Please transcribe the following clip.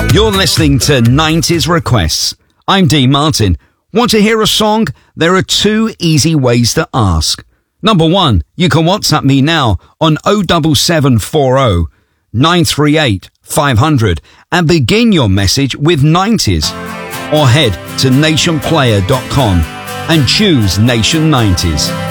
You're listening to 90s Requests. I'm Dean Martin. Want to hear a song? There are two easy ways to ask. Number one, you can WhatsApp me now on 07740 938 500 and begin your message with 90s. Or head to nationplayer.com and choose Nation 90s.